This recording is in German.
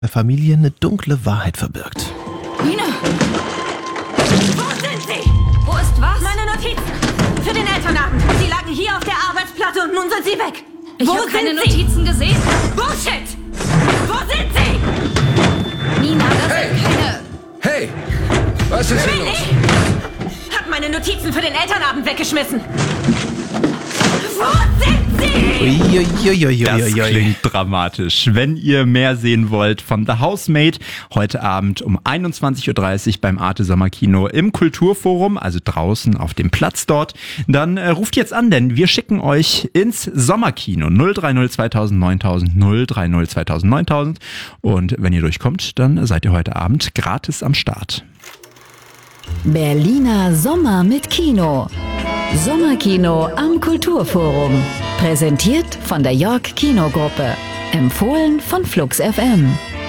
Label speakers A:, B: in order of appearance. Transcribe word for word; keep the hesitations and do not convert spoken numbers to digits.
A: der Familie eine dunkle Wahrheit verbirgt.
B: Nina! Wo sind Sie? Wo ist was? Meine Notizen! Für den Elternabend! Sie lagen hier auf der Arbeitsplatte und nun sind Sie weg! Ich habe keine Notizen gesehen! Bullshit! Wo sind Sie? Nina, das
C: Hey!
B: sind keine...
C: Hey! Was ist hier los?
B: Hab meine Notizen für den Elternabend weggeschmissen! Wo sind Sie?
A: Uiuiuiuiui.
D: Das klingt dramatisch. Wenn ihr mehr sehen wollt von The Housemaid, heute Abend um einundzwanzig Uhr dreißig beim Arte Sommerkino im Kulturforum, also draußen auf dem Platz dort, dann äh, ruft jetzt an, denn wir schicken euch ins Sommerkino null drei null zweitausend neuntausend null drei null zweitausend neuntausend und wenn ihr durchkommt, dann seid ihr heute Abend gratis am Start.
E: Berliner Sommer mit Kino. Sommerkino am Kulturforum. Präsentiert von der York Kinogruppe. Empfohlen von Flux F M.